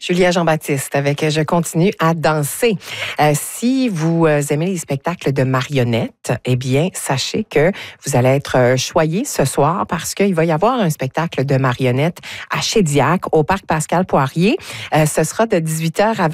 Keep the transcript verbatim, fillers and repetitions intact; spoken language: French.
Julia Jean-Baptiste avec Je continue à danser. Euh, si vous aimez les spectacles de marionnettes, eh bien, sachez que vous allez être choyés ce soir parce qu'il va y avoir un spectacle de marionnettes à Chédiac, au Parc Pascal-Poirier. Euh, ce sera de dix-huit heures à